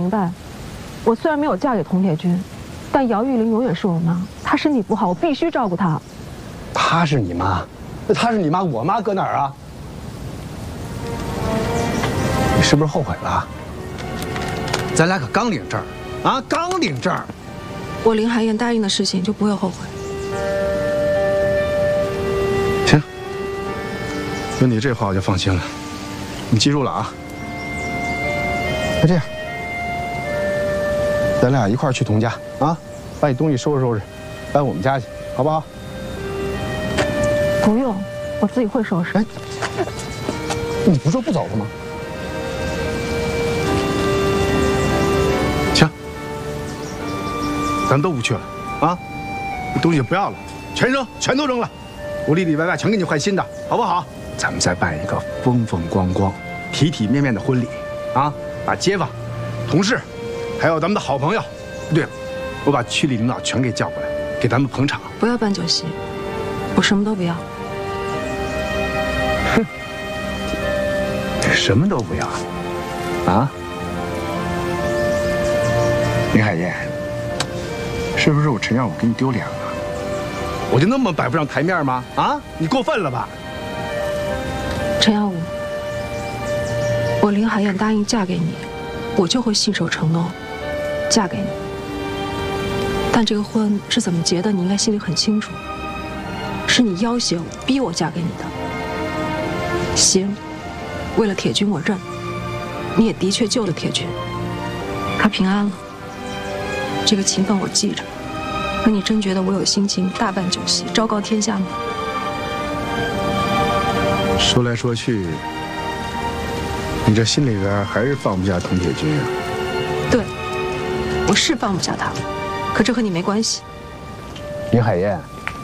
明白，我虽然没有嫁给佟铁军，但姚玉玲永远是我妈。她身体不好，我必须照顾她。 她是你妈？那她是你妈，我妈搁哪儿啊？你是不是后悔了？咱俩可刚领证啊，刚领证。 我林海燕答应的事情就不会后悔。 行，有你这话我就放心了。你记住了啊。那这样，咱俩一块儿去佟家啊，把你东西收拾收拾，搬我们家去，好不好？ 不用，我自己会收拾。哎， 你不是说不走了吗？行，咱们都不去了啊，东西不要了，全扔，全都扔了，我里里外外全给你换新的，好不好？咱们再办一个风风光光、体体面面的婚礼啊！把街坊、同事，还有咱们的好朋友，对了，我把区里领导全给叫过来，给咱们捧场。 不要办酒席，我什么都不要。 哼，什么都不要啊？林海燕，是不是我陈耀武给你丢脸了？我就那么摆不上台面吗？啊，你过分了吧？ 陈耀武，我林海燕答应嫁给你，我就会信守承诺，嫁给你。但这个婚是怎么结的，你应该心里很清楚。是你要挟我，逼我嫁给你的。行，为了铁军我认，你也的确救了铁军，他平安了。这个情分我记着。可你真觉得我有心情大办酒席，昭告天下吗？ 说来说去，你这心里边还是放不下佟铁军啊？ 对，我是放不下他，可这和你没关系。 林海燕，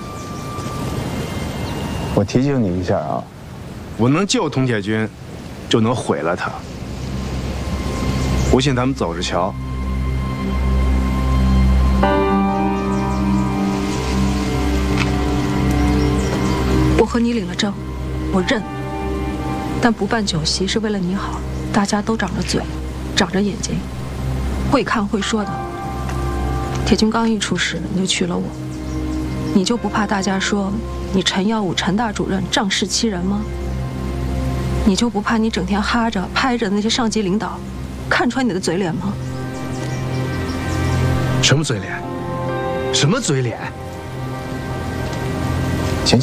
我提醒你一下啊，我能救佟铁军，就能毁了他。不信咱们走着瞧。 我和你领了证，我认。但不办酒席是为了你好，大家都长着嘴，长着眼睛，会看会说的。铁军刚一出事，你就娶了我，你就不怕大家说你陈耀武陈大主任仗势欺人吗？你就不怕你整天哈着拍着那些上级领导看穿你的嘴脸吗？ 什么嘴脸？什么嘴脸？行，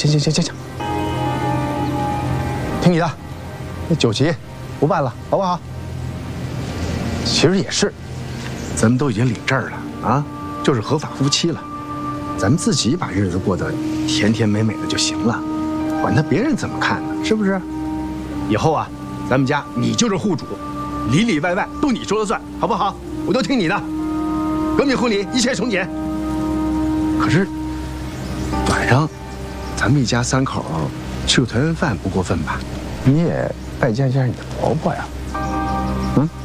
听你的，那酒席不办了，好不好？其实也是，咱们都已经领证了啊，就是合法夫妻了，咱们自己把日子过得甜甜美美的就行了，管他别人怎么看呢，是不是？以后啊，咱们家你就是户主，里里外外都你说了算，好不好？我都听你的。革命婚礼一切从简。可是晚上，咱们一家三口吃个团圆饭不过分吧？你也拜见一下你的婆婆呀，嗯。